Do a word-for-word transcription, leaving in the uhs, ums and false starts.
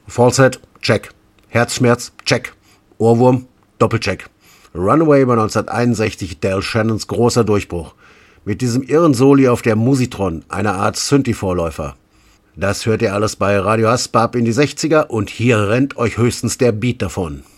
Falsett, check. Herzschmerz, check. Ohrwurm, Doppelcheck. Runaway war neunzehnhunderteinundsechzig Del Shannons großer Durchbruch. Mit diesem irren Soli auf der Musitron, einer Art Synthi-Vorläufer. Das hört ihr alles bei Radio Hasbab in die sechziger und hier rennt euch höchstens der Beat davon.